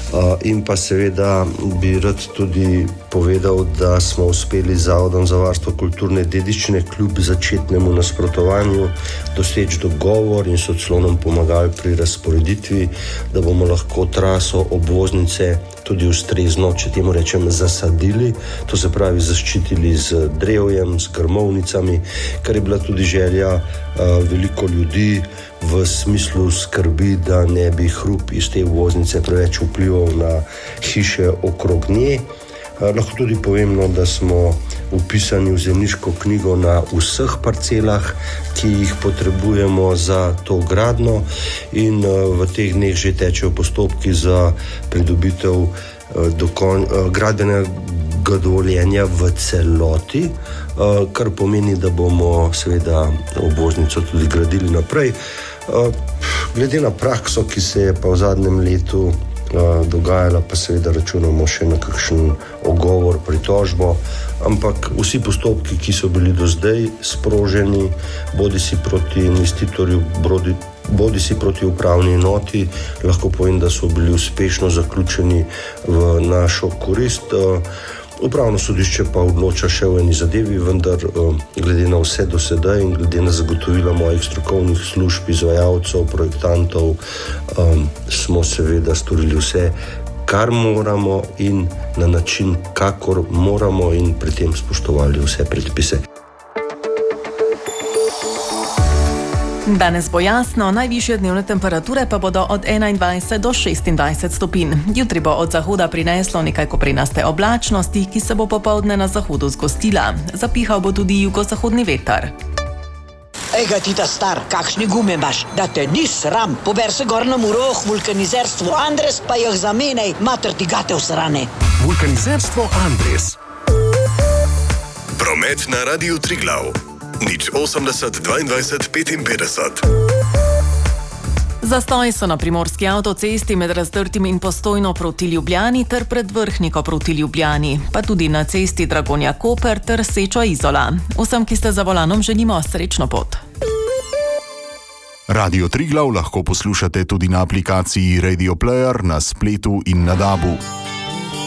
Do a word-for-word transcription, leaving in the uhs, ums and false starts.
In pa seveda bi rad tudi povedal, da smo uspeli z Zavodom za varstvo kulturne dediščine kljub začetnemu nasprotovanju doseči dogovor in so celo nam pomagali pri razporeditvi, da bomo lahko traso obvoznice tudi ustrezno, če temu rečem, zasadili, to se pravi zaščitili z drevjem, z grmovnicami, kar je bila tudi želja uh, veliko ljudi v smislu skrbi, da ne bi hrup iz te obvoznice preveč vplival na hiše okrog nje. Uh, lahko tudi povem, no, da smo upisani v zemljiško knjigo na vseh parcelah, ki jih potrebujemo za to gradnjo in uh, v teh dneh že tečejo postopki za pridobitev uh, dokon, uh, gradbenega dovoljenja v celoti, uh, kar pomeni, da bomo seveda obvoznico tudi gradili naprej. Uh, glede na prakso, ki se je pa v zadnjem letu Uh, dogajala, pa seveda računamo še na kakšen ogovor, pritožbo, ampak vsi postopki, ki so bili do zdaj sproženi, bodi si proti investitorju, bodi, bodi si proti upravni enoti, lahko povem, da so bili uspešno zaključeni v našo korist. Uh, Upravno sodišče pa odloča še v eni zadevi, vendar glede na vse do sedaj in glede na zagotovila mojih strokovnih služb, izvajalcev, projektantov, um, smo seveda storili vse, kar moramo in na način, kakor moramo in pri tem spoštovali vse predpise. Danes bo jasno, najvišje dnevne temperature pa bodo od enaindvajset do šestindvajset stopinj. Jutri bo od zahoda prineslo nekaj koprenaste oblačnosti, ki se bo popoldne na zahodu zgostila. Zapihal bo tudi jugozahodni veter. Ej ga ti ta star, kakšni gume imaš, da te ni sram. Pober se gor na Muroh, vulkanizerstvo Andres, pa jih zamenej, mater ti gate vsrane. Vulkanizerstvo Andres. Promet na Radiu Triglav. Nič osemdeset dvaindvajset petinpetdeset. Zastoji so na primorski avtocesti med Razdrtim in Postojno proti Ljubljani ter pred Vrhniko proti Ljubljani, pa tudi na cesti Dragonja-Koper ter Seča-Izola. Vsem, ki ste za volanom, želimo srečno pot. Radio Triglav lahko poslušate tudi na aplikaciji Radio Player, na spletu in na dabu.